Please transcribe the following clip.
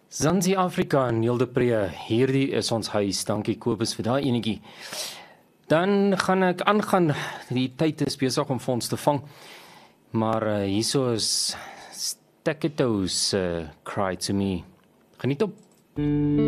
Zanzi Afrika en Neil de Pre, hierdie is ons huis, dankie Kobus vir daai enetjie. Dan gaan ek aangaan, die tyd is besig om vir ons te vang, maar hierso is Stackatoes Cry to Me. Geniet op!